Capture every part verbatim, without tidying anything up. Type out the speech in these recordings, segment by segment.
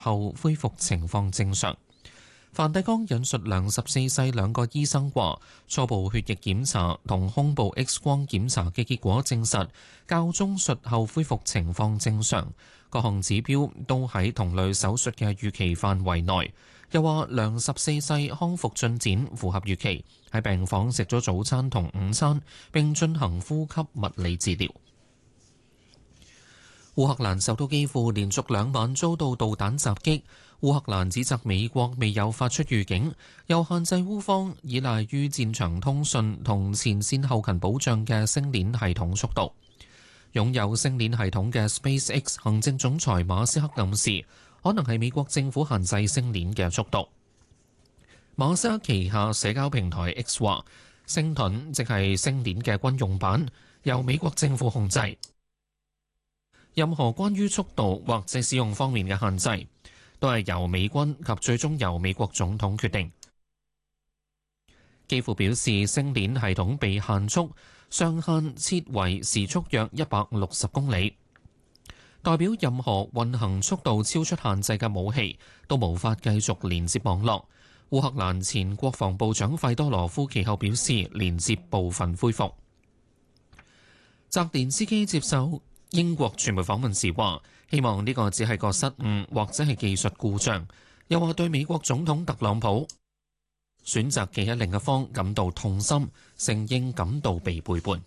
後恢復情況正常。梵蒂岡引述梁十四世兩個醫生話，初步血液檢查同胸部 X 光檢查嘅結果證實，教宗術後恢復情況正常，各項指標都喺同類手術嘅預期範圍內。又話梁十四世康復進展符合預期，喺病房食咗早餐同午餐，並進行呼吸物理治療。烏克蘭首都基輔連續兩晚遭到導彈襲擊，烏克蘭指責美國未有發出預警，又限制烏方依賴於戰場通訊同前線後勤保障嘅星鏈系統速度。擁有星鏈系統嘅 SpaceX 行政總裁馬斯克暗示，可能係美國政府限制星鏈嘅速度。馬斯克旗下社交平台 X 話，星盾即係星鏈嘅軍用版，由美國政府控制。任何關於速度或者使用方面嘅限制，都係由美軍及最終由美國總統決定。基輔表示，星鏈系統被限速，上限設為時速約一百六十公里，代表任何運行速度超出限制嘅武器都無法繼續連接網絡。烏克蘭前國防部長費多羅夫其後表示，連接部分恢復。澤連斯基接受英國傳媒訪問時話，希望呢個只係個失誤或者係技術故障，又話對美國總統特朗普選擇企喺另一方感到痛心，承認感到被背叛。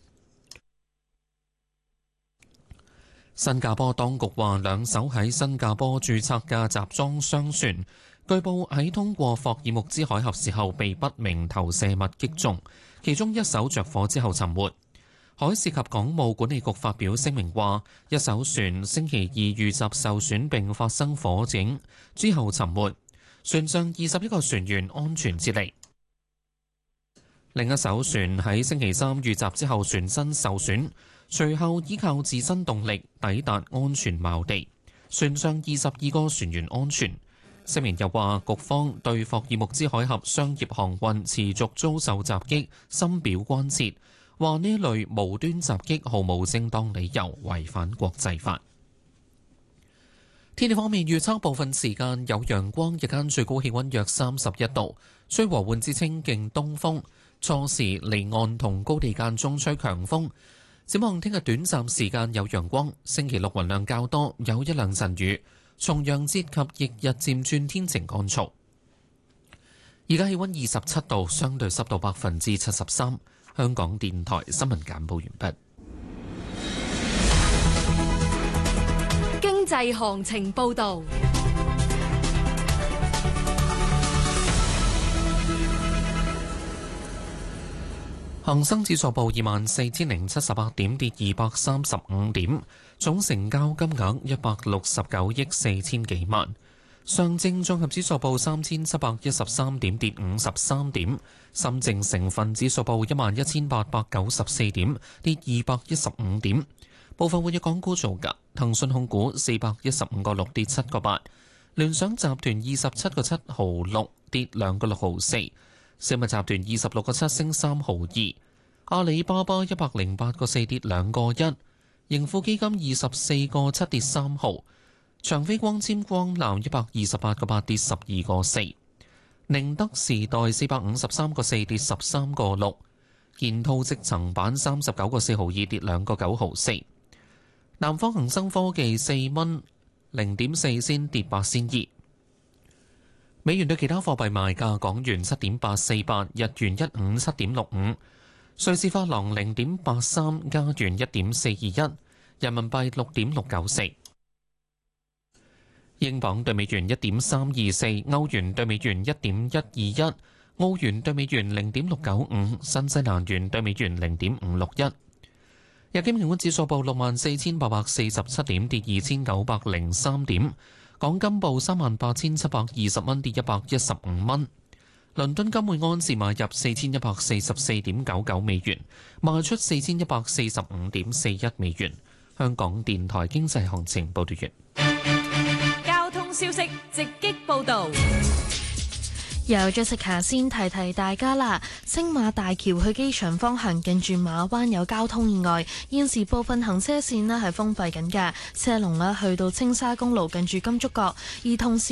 新加坡當局話，兩艘喺新加坡註冊嘅集裝箱船，據報喺通過霍爾木茲海峽時候被不明投射物擊中，其中一艘着火之後沉沒。海事及港務管理局發表聲明話，一艘船星期二遇襲受損並發生火警之後沉沒，船上二十一個船員安全撤離。另一艘船喺星期三遇襲之後船身受損，隨後依靠自身動力抵達安全錨地，船上二十二個船員安全。聲明又話，局方對霍爾木茲海峽商業航運持續遭受襲擊深表關切，話呢類無端襲擊毫無正當理由，違反國際法。天氣方面預測，部分時間有陽光，日間最高氣溫約三十一度，吹和緩至清勁東風，初時離岸同高地間中吹強風。展望聽日短暫時間有陽光，星期六雲量較多，有一兩陣雨。重陽節及翌日漸轉天晴乾燥。而家氣溫二十七度，相對濕度百分之七十三。香港電台新聞簡報完畢。 經濟行情報導。 恒生指數報二萬四千零七十八點，跌二百三十五點，總成交金額一百六十九億四千幾萬。上證綜合指數報三千七百一十三點，跌五十三點。深證成分指數報一萬一千八百九十四點，跌二百一十五點。部分活躍港股造價，騰訊控股四百一十五個六跌七個八，聯想集團二十七個七毫六跌兩個六毫四，小米集團二十六個七升三毫二，阿里巴巴一百零八個四跌兩個一，盈富基金二十四個七跌三毫。長飛光纖光纜一百二十八個八跌十二個四，寧德時代四百五十三個四跌十三個六，建滔積層板三十九個四毫二跌兩個九毫四，南方恒生科技四蚊零點四先跌八仙二。美元對其他貨幣賣價：港元七點八四八，日元一五七點六五，瑞士法郎零點八三，加元一點四二一，人民幣六點六九四。英鎊對美元一點三二四，歐元對美元一點一二一，澳元對美元零點六九五，新西蘭元對美元零點五六一。日經平均指數報六萬四千八百四十七點，跌二千九百零三點。港金報三萬八千七百二十蚊，跌一百一十五蚊。倫敦金每安士買入四千一百四十四點九九美元，賣出四千一百四十五點四一美元。香港電台經濟行情報道完。 消息直擊報導。 由 Jessica 先提提大家啦，青馬大橋去機場方向近住馬灣有交通意外，現時部分行車線呢係封閉緊嘅，車龍呢去到青沙公路近住金竹角，而同時